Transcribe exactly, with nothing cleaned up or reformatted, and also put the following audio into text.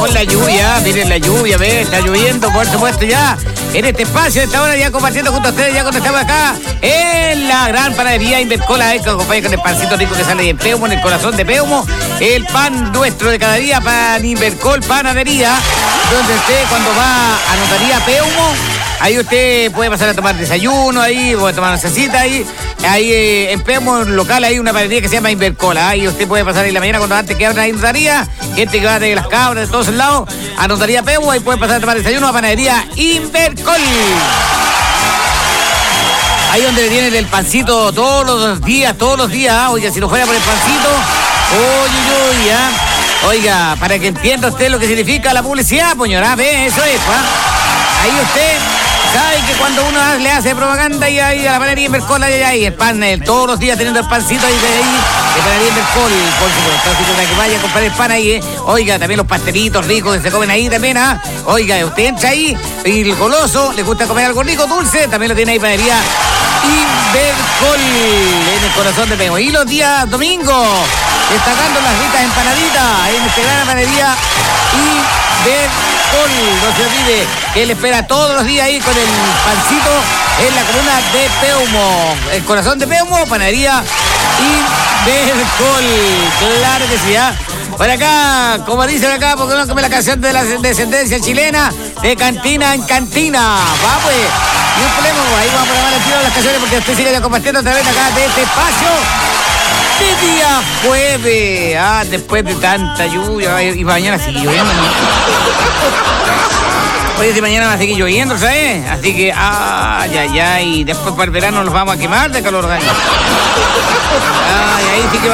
con la lluvia, miren la lluvia, ve, está lloviendo, por supuesto ya. En este espacio, de esta hora ya compartiendo junto a ustedes, ya cuando estamos acá en la gran panadería Invercola, eh, que acompaña con el pancito rico que sale de Peumo, en el corazón de Peumo, el pan nuestro de cada día, pan Invercol, panadería, donde usted cuando va a notaría Peumo, ahí usted puede pasar a tomar desayuno, ahí puede tomar una cecita, ahí, ahí eh, en Peumo local hay una panadería que se llama Invercola, ahí usted puede pasar ahí en la mañana cuando antes que abran ahí notaría, gente que va de las cabras, de todos lados, a notaría Peumo, ahí puede pasar a tomar desayuno a panadería Invercol. Ahí donde le tienen el pancito todos los días, todos los días, oiga, si no fuera por el pancito, uy, uy, uy, ¿ah? Oiga, para que entienda usted lo que significa la publicidad, señora, ve, eso es, ¿ah? Ahí usted sabe que cuando uno le hace propaganda y ahí a la panadería Invercol, ahí, ahí el pan, el, todos los días teniendo el pancito ahí de ahí, de panadería Invercol, por supuesto, así que para que vaya a comprar el pan ahí, ¿eh? Oiga, también los pastelitos ricos que se comen ahí también, ¿ah? Oiga, usted entra ahí y el goloso, le gusta comer algo rico, dulce, también lo tiene ahí panadería Invercol, en el corazón de Peumo. Y los días domingos, destacando las ricas empanaditas en este gran panadería Invercol. No se olvide que él espera todos los días ahí con el pancito en la comuna de Peumo. El corazón de Peumo, panadería Invercol. Claro que sí, ¿ah? Por acá, como dicen acá, porque no come la canción de la descendencia chilena, de cantina en cantina. Va pues, ni un problema, ahí vamos a programar el tiro de las canciones porque usted sigue ya compartiendo a través de acá de este espacio de día jueves. Ah, después de tanta lluvia, y mañana sigue lloviendo, ¿no? Oye, si mañana va a seguir lloviendo, ¿sabes? Así que, ah, ya, ya, y después para el verano nos vamos a quemar de calor. Ay, ahí sí que va